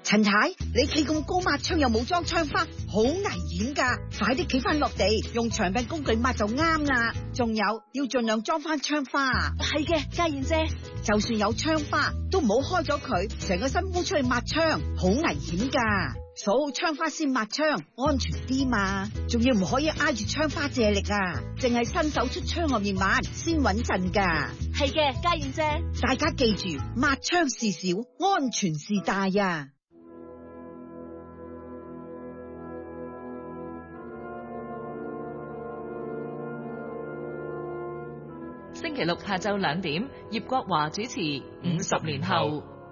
陳太，你企咁高抹窗又冇裝窗花，好危險噶！快啲企翻落地，用長柄工具抹就啱啦。仲有要盡量裝翻窗花。 係嘅，家燕姐， 就算有窗花，都唔好開咗佢，成個身烏出去抹窗，好危險噶。鎖好窗花先抹窗，安全啲嘛。仲要唔可以挨住窗花借力啊，淨係伸手出窗外面抹先穩陣噶。 係嘅，家燕姐。 大家記住，抹窗事小，安全事大呀。 星期六下晝2點，葉國華主持《50年後》。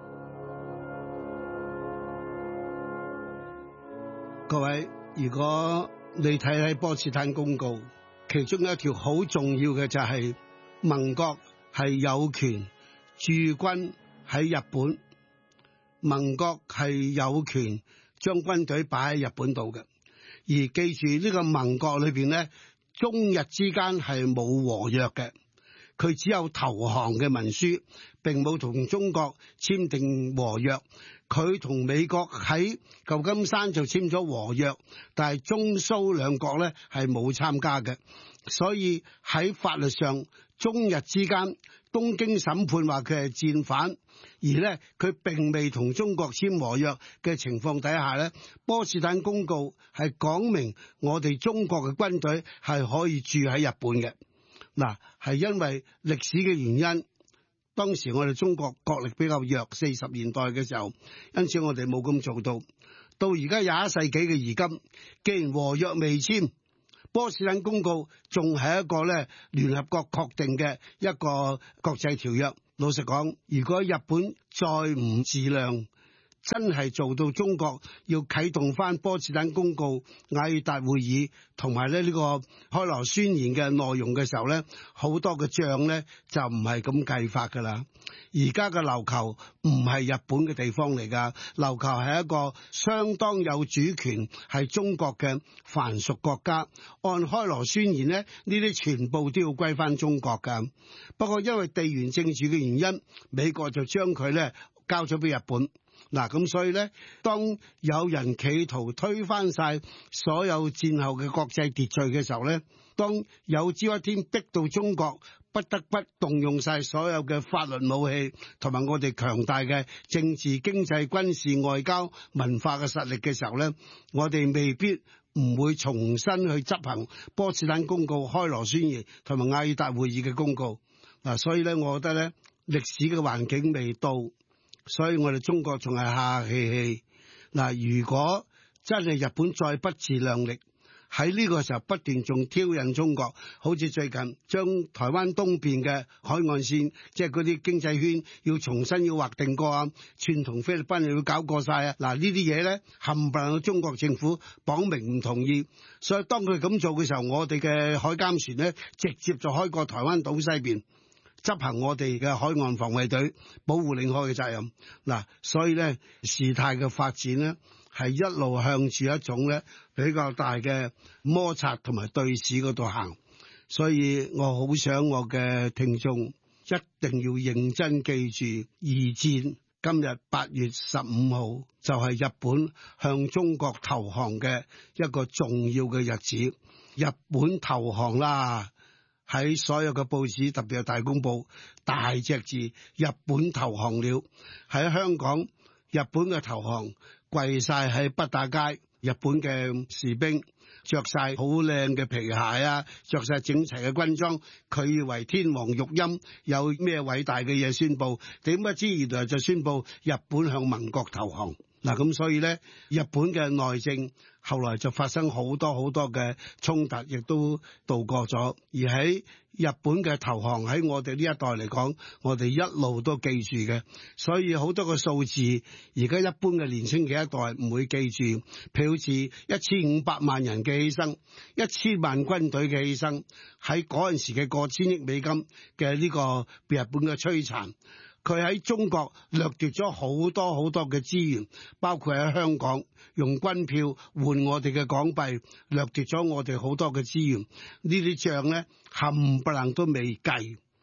各位，如果你睇波茨坦公告，其中一條好重要嘅就係盟國係有權駐軍喺日本，盟國係有權將軍隊擺喺日本度嘅。而記住呢個盟國裏邊咧，中日之間係冇和約嘅。佢只有投降嘅文書，並冇同中國簽訂和約。佢同美國喺舊金山就簽咗和約，但係中蘇兩國咧係冇參加嘅。所以喺法律上，中日之間東京審判話佢係戰犯，而咧佢並未同中國簽和約嘅情況底下咧，波茨坦公告係講明我哋中國嘅軍隊係可以駐喺日本嘅。嗱，係因為歷史嘅原因，當時我哋中國國力比較弱，40年代嘅時候，因此我哋冇咁做到。到而家21世紀嘅而今，既然和約未簽，波茨坦公告仲係一個咧聯合國確定嘅一個國際條約。老實講，如果日本再唔自量，真係做到中國要啟動翻波茨坦公告、雅爾達會議同埋呢個開羅宣言嘅內容嘅時候咧，好多嘅仗咧就唔係咁計法噶啦。而家嘅琉球唔係日本嘅地方嚟噶，琉球係一個相當有主權係中國嘅藩屬國家。按開羅宣言咧，呢啲全部都要歸翻中國噶。不過因為地緣政治嘅原因，美國就將佢咧交咗俾日本。嗱，咁所以咧，當有人企圖推翻晒所有戰後嘅國際秩序嘅時候咧，當有朝一天逼到中國不得不動用晒所有嘅法律武器同埋我哋強大嘅政治、經濟、軍事、外交、文化嘅實力嘅時候咧，我哋未必唔會重新去執行波茨坦公告、開羅宣言同埋雅爾達會議嘅公告。嗱，所以咧，我覺得咧，歷史嘅環境未到。所以我哋中國仲係客氣氣。嗱，如果真係日本再不自量力，喺呢個時候不斷仲挑釁中國，好似最近將台灣東邊嘅海岸線，即係嗰啲經濟圈要重新要劃定過啊，串同菲律賓又要搞過晒啊。嗱，呢啲嘢咧冚唪唥中國政府講明唔同意，所以當佢咁做嘅時候，我哋嘅海監船咧直接就開過台灣島西邊，執行我哋嘅海岸防衛隊保護領海嘅責任。嗱，所以咧事態嘅發展咧係一路向住一種咧比較大嘅摩擦同埋對峙嗰度行。所以我好想我嘅聽眾一定要認真記住，二戰今日8月15號就係日本向中國投降嘅一個重要嘅日子。日本投降啦！喺所有嘅報紙，特別係大公報，大隻字日本投降了。喺香港，日本嘅投降跪晒喺北大街，日本嘅士兵着晒好靚嘅皮鞋啊，着晒整齊嘅軍裝，佢以為天皇育蔭有咩偉大嘅嘢宣布，點不知原來就宣布日本向盟國投降。嗱，咁所以咧，日本嘅內政後來就發生好多嘅衝突，亦都度過咗。而喺日本嘅投降喺我哋呢一代嚟講，我哋一路都記住嘅。所以好多個數字，而家一般嘅年輕嘅一代唔會記住，譬如好似1500萬人嘅犧牲，1000萬軍隊嘅犧牲，喺嗰陣時嘅過千億美金嘅呢個日本嘅摧殘。佢喺中國掠奪咗好多嘅資源，包括喺香港用軍票換我哋嘅港幣，掠奪咗我哋好多嘅資源。呢啲賬咧冚唪唥都未計。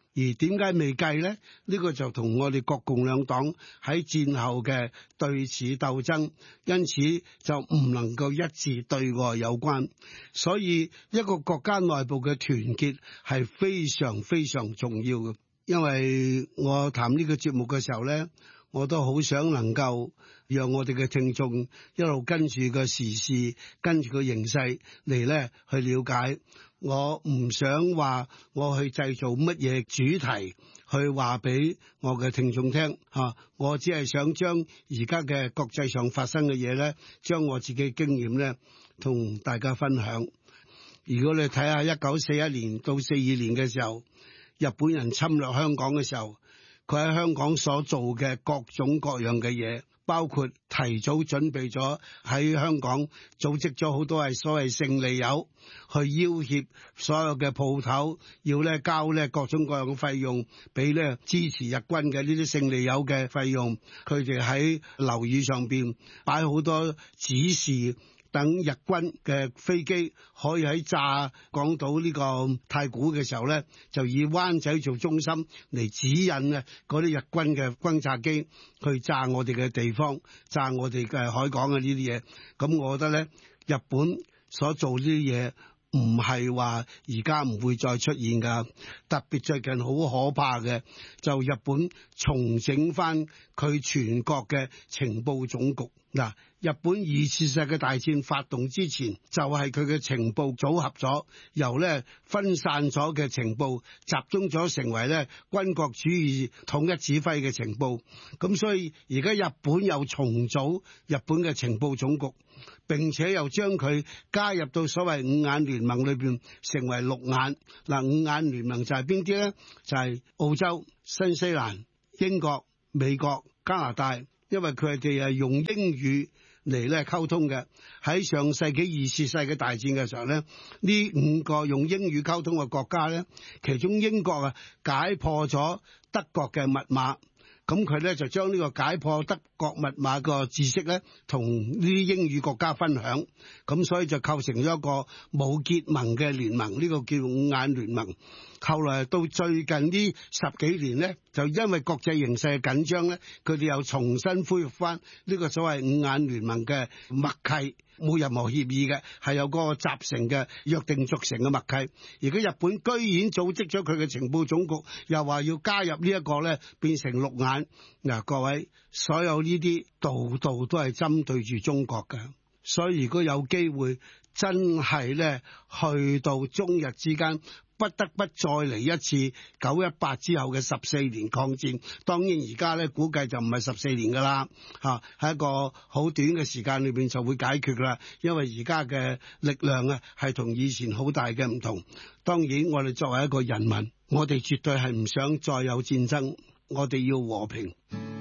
而點解未計呢？呢個就同我哋國共兩黨喺戰後嘅對峙鬥爭，因此就唔能夠一致對外有關。所以一個國家內部嘅團結係非常非常重要嘅。因為我談呢個節目嘅時候呢，我都好想能夠讓我哋嘅聽眾一路跟住個時事，跟住個形勢嚟咧去了解。我唔想話我去製造乜嘢主題去話俾我嘅聽眾聽嚇，我只係想將而家嘅國際上發生嘅嘢咧，將我自己嘅經驗咧同大家分享。如果你睇下1941年到42年嘅時候，日本人侵略香港嘅時候，佢喺香港所做嘅各種各樣嘅嘢，包括提早準備咗喺香港組織咗好多係所謂勝利友，去要挾所有嘅鋪頭，要咧交咧各種各樣嘅費用俾咧支持日軍嘅呢啲勝利友嘅費用。佢哋喺樓宇上邊擺好多指示，等日軍嘅飛機可以喺炸港島呢個太古嘅時候咧，就以灣仔做中心嚟指引啊嗰啲日軍嘅轟炸機去炸我哋嘅地方，炸我哋嘅海港嘅呢啲嘢。咁我覺得咧，日本所做呢啲嘢唔係話而家唔會再出現㗎。特別最近好可怕嘅就日本重整翻佢全國嘅情報總局。嗱，日本二次世界大戰發動之前，就係佢嘅情報組合咗，由咧分散咗嘅情報集中咗成為咧軍國主義統一指揮嘅情報。咁所以而家日本又重組日本嘅情報總局，並且又將佢加入到所謂五眼聯盟裏邊，成為六眼。嗱，五眼聯盟就係邊啲咧？就係澳洲、新西蘭、英國、美國、加拿大。因為佢哋係用英語嚟咧溝通嘅。喺上世紀二次世界大戰嘅時候咧，呢五個用英語溝通嘅國家咧，其中英國啊解破咗德國嘅密碼，咁佢咧就將呢個解破德國密碼個知識咧，同呢啲英語國家分享，咁所以就構成咗一個冇結盟嘅聯盟，呢個叫五眼聯盟。後來到最近呢10幾年咧，就因為國際形勢嘅緊張咧，佢哋又重新恢復翻呢個所謂五眼聯盟嘅默契，冇任何協議嘅，係有個集成嘅約定俗成嘅默契。而家日本居然組織咗佢嘅情報總局，又話要加入呢一個咧，變成六眼。嗱，各位，所有呢啲度度都係針對住中國嘅，所以如果有機會真係咧去到中日之間，不得不再嚟一次918之後嘅14年抗戰。當然而家咧估計就唔係14年噶啦，喺一個好短嘅時間裏邊就會解決啦。因為而家嘅力量啊係同以前好大嘅唔同。當然我哋作為一個人民，我哋絕對係唔想再有戰爭，我哋要和平。